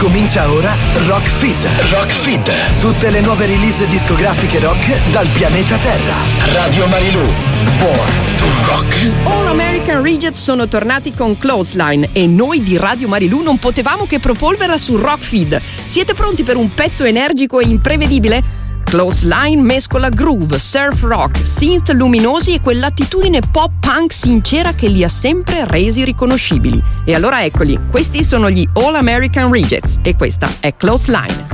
Comincia ora Rock Feed. Rock Feed. Tutte le nuove release discografiche rock dal pianeta Terra. Radio Marilù. Born to Rock. All American Rejects sono tornati con Clothesline e noi di Radio Marilù non potevamo che propolverla su Rock Feed. Siete pronti per un pezzo energico e imprevedibile? Clothesline mescola groove, surf rock, synth luminosi e quell'attitudine pop punk sincera che li ha sempre resi riconoscibili. E allora eccoli, questi sono gli All American Rejects e questa è Clothesline.